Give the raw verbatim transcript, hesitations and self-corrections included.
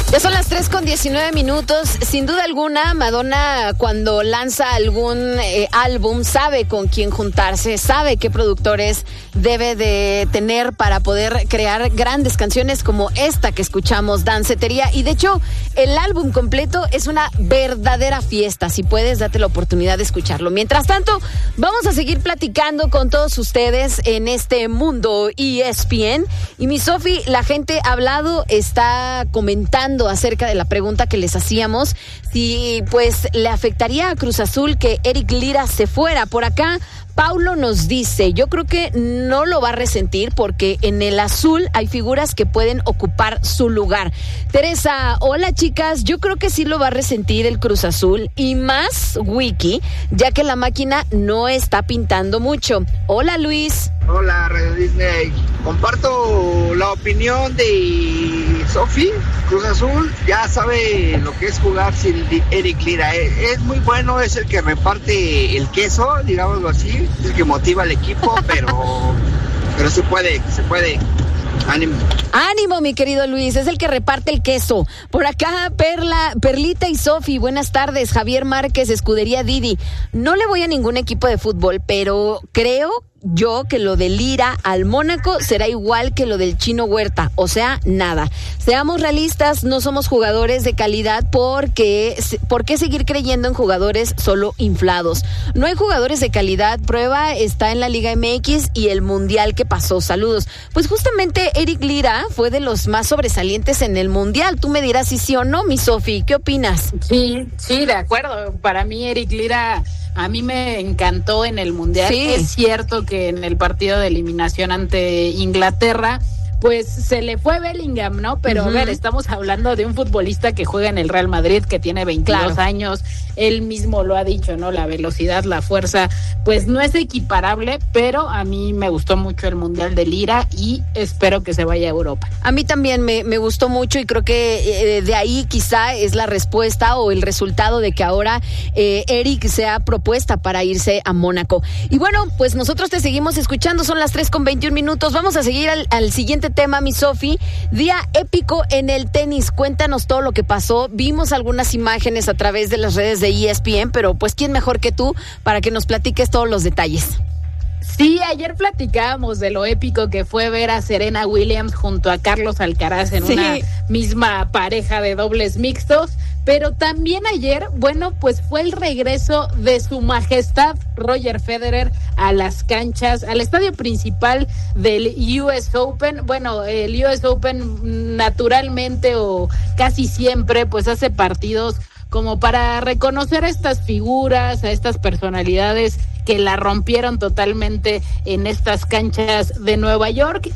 Ya son las tres con diecinueve minutos. Sin duda alguna, Madonna, cuando lanza algún eh, álbum, sabe con quién juntarse, sabe qué productores debe de tener para poder crear grandes canciones como esta que escuchamos, Dancetería. Y de hecho, el álbum completo es una verdadera fiesta. Si puedes, date la oportunidad de escucharlo. Mientras tanto, vamos a seguir platicando con todos ustedes en este mundo E S P N. Y mi Sofi, la gente ha hablado, está comentando acerca de la pregunta que les hacíamos, si pues le afectaría a Cruz Azul que Eric Lira se fuera. Por acá Paulo nos dice, yo creo que no lo va a resentir porque en el azul hay figuras que pueden ocupar su lugar. Teresa, hola chicas, yo creo que sí lo va a resentir el Cruz Azul y más Wiki, ya que la máquina no está pintando mucho. Hola Luis. Hola Radio Disney, comparto la opinión de Sofi. Cruz Azul ya sabe lo que es jugar sin Eric Lira, es muy bueno, es el que reparte el queso, digámoslo así, es el que motiva al equipo, pero pero se puede, se puede. Ánimo. Ánimo, mi querido Luis, es el que reparte el queso. Por acá, Perla, Perlita y Sofi, buenas tardes. Javier Márquez, Escudería Didi. No le voy a ningún equipo de fútbol, pero creo yo que lo de Lira al Mónaco será igual que lo del Chino Huerta, o sea, nada. Seamos realistas, no somos jugadores de calidad porque ¿por qué seguir creyendo en jugadores solo inflados? No hay jugadores de calidad, prueba está en la Liga M X y el Mundial que pasó. Saludos. Pues justamente Eric Lira fue de los más sobresalientes en el Mundial. Tú me dirás si sí o no, mi Sofi, ¿qué opinas? Sí, sí, de acuerdo. Para mí Eric Lira a mí me encantó en el Mundial. Sí. Es cierto que en el partido de eliminación ante Inglaterra, pues se le fue Bellingham, ¿no? Pero uh-huh. a ver, estamos hablando de un futbolista que juega en el Real Madrid, que tiene veintidós claro. años, él mismo lo ha dicho, ¿no? La velocidad, la fuerza, pues no es equiparable, pero a mí me gustó mucho el Mundial de Lira y espero que se vaya a Europa. A mí también me, me gustó mucho y creo que eh, de ahí quizá es la respuesta o el resultado de que ahora eh, Eric sea propuesta para irse a Mónaco. Y bueno, pues nosotros te seguimos escuchando, son las tres con veintiún minutos, vamos a seguir al, al siguiente tema, mi Sofi. Día épico en el tenis, cuéntanos todo lo que pasó. Vimos algunas imágenes a través de las redes de E S P N, pero pues quién mejor que tú para que nos platiques todos los detalles. Sí, ayer platicábamos de lo épico que fue ver a Serena Williams junto a Carlos Alcaraz en sí. una misma pareja de dobles mixtos, pero también ayer, bueno, pues fue el regreso de su majestad Roger Federer a las canchas, al estadio principal del U S Open. Bueno, el U S Open naturalmente o casi siempre pues hace partidos como para reconocer a estas figuras, a estas personalidades que la rompieron totalmente en estas canchas de Nueva York.